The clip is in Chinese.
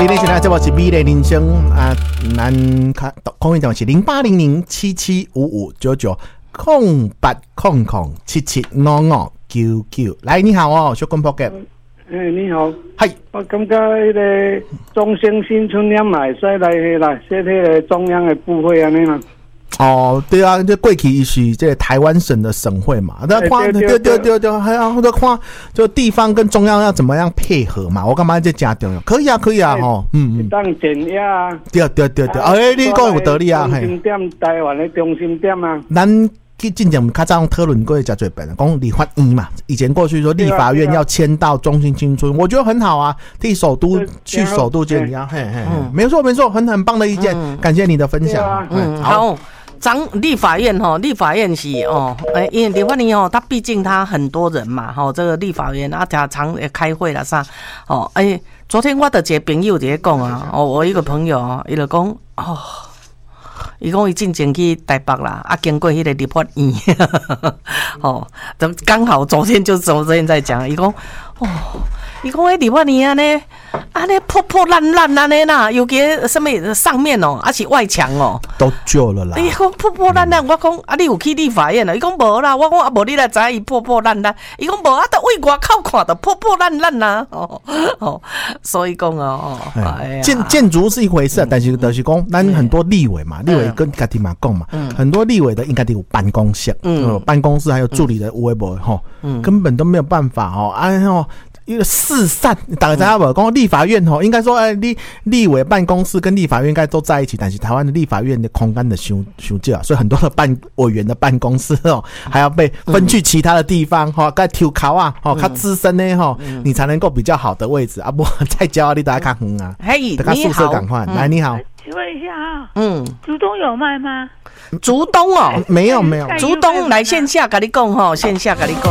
今天现在这部是美丽人生啊，咱空运电话是08007755990800775599。来，你好哦，小公婆嘅。 你好。 系。 我感觉迄个中兴新村也买使来迄啦，说迄个中央的部会安尼啦。 哦，对啊，这过去是这台湾省的省会嘛，对，还有都看就地方跟中央要怎么样配合嘛，我感觉这真重要，可以啊，吼， 当减压啊， 对，哎，你讲有道理啊， 中心点台湾的中心点啊， 咱之前较早讨论过真多遍了，讲立法院嘛，以前过去说立法院要迁到中心新村，我觉得很好啊，替首都去首都建一样，没错，很棒的意见，感谢你的分享， 好。立法院立法院是因为立法院他毕竟他很多人嘛这个立法院啊常开会啦啥昨天我的一个朋友在讲啊我一个朋友他就讲伊讲伊进前去台北啦经过迄个立法院刚好昨天在讲伊讲伊讲迄立法院安尼破破烂烂安尼啦，尤其什么上面是外墙都旧了啦。 伊讲破破烂烂，我讲你有去立法院伊讲无啦，我讲无你来知伊破破烂烂，伊讲无都为外口看的破破烂烂啦。所以讲建筑是一回事，但是就是讲咱很多立委嘛，立委跟家己嘛讲嘛，很多立委的应该都有办公室，办公室还有助理的有的没的根本都没有办法一个四散，大家知道不？讲立法院应该说立委办公室跟立法院应该都在一起，但是台湾的立法院的空间的修少，所以很多的委员的办公室还要被分去其他的地方该抽考啊较资深的你才能够比较好的位置啊，不再教你大家看远啊，大家宿舍赶快来，你好， 请问一下竹东有卖吗？ 竹东没有， 竹东来线下跟你讲线下跟你讲。